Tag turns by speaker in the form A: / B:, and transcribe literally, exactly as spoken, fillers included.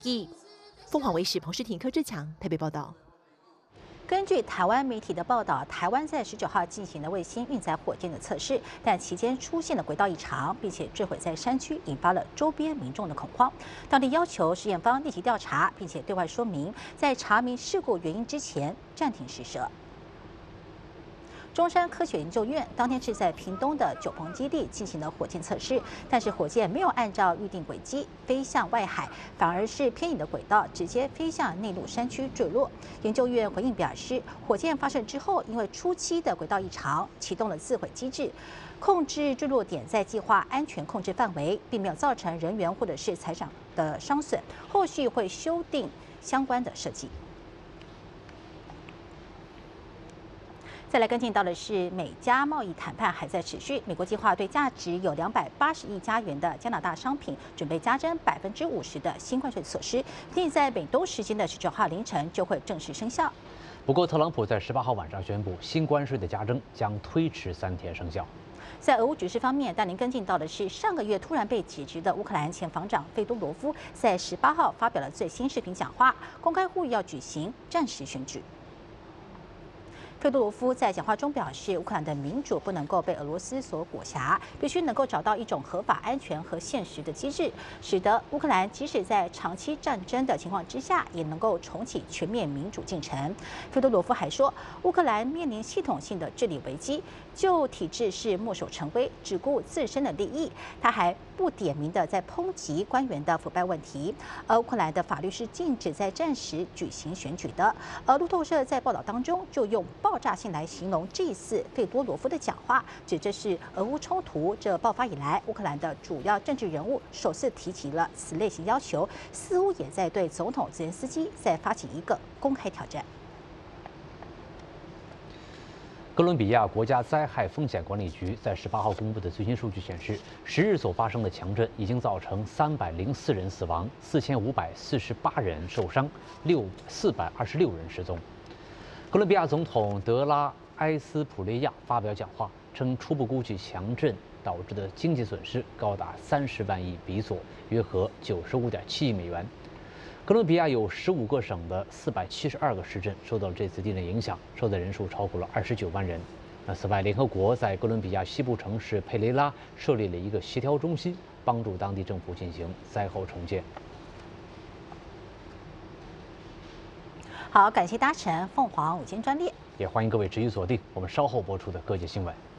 A: 一，凤凰卫视彭诗婷、柯志强台北报道。
B: 根据台湾媒体的报道，台湾在十九号进行了卫星运载火箭的测试，但期间出现了轨道异常，并且坠毁在山区，引发了周边民众的恐慌。当地要求试验方立即调查，并且对外说明，在查明事故原因之前暂停试射。 中山科学研究院当天是在屏东的九鹏基地进行了火箭测试，但是火箭没有按照预定轨迹飞向外海，反而是偏移的轨道，直接飞向内陆山区坠落。研究院回应表示，火箭发射之后，因为初期的轨道异常，启动了自毁机制，控制坠落点在计划安全控制范围，并没有造成人员或者是财产的伤损。后续会修订相关的设计。 再来跟进到的是，美加贸易谈判还在持续。美国计划对价值有两百八十亿加元的加拿大商品准备加征百分之五十的新关税措施，并在美东时间的十九号凌晨就会正式生效。
C: 不过，特朗普在十八号晚上宣布，新关税的加征将推迟三天生效。
B: 在俄乌局势方面，带您跟进到的是上个月突然被解职的乌克兰前防长费多罗夫，在十八号发表了最新视频讲话，公开呼吁要举行战时选举。 费多罗夫在讲话中表示，乌克兰的民主不能够被俄罗斯所裹挟，必须能够找到一种合法、安全和现实的机制，使得乌克兰即使在长期战争的情况之下，也能够重启全面民主进程。费多罗夫还说，乌克兰面临系统性的治理危机，旧体制是墨守成规，只顾自身的利益。他还不点名的在抨击官员的腐败问题。而乌克兰的法律是禁止在战时举行选举的。而路透社在报道当中就用 爆炸性来形容这一次费多罗夫的讲话，指这是俄乌冲突这爆发以来，乌克兰的主要政治人物首次提起了此类型要求，似乎也在对总统泽连斯基再发起一个公开挑战。
C: 哥伦比亚国家灾害风险管理局在十八号公布的最新数据显示，十日所发生的强震已经造成三百零四人死亡，四千五百四十八人受伤，六四百二十六人失踪。 哥伦比亚总统德拉埃斯普雷亚发表讲话，称初步估计强震导致的经济损失高达三十万亿比索，约合九十五点七亿美元。哥伦比亚有十五个省的四百七十二个市镇受到了这次地震影响，受灾人数超过了二十九万人。那此外，联合国在哥伦比亚西部城市佩雷拉设立了一个协调中心，帮助当地政府进行灾后重建。
B: 好，感谢搭乘凤凰午间专列，
C: 也欢迎各位持续锁定我们稍后播出的各界新闻。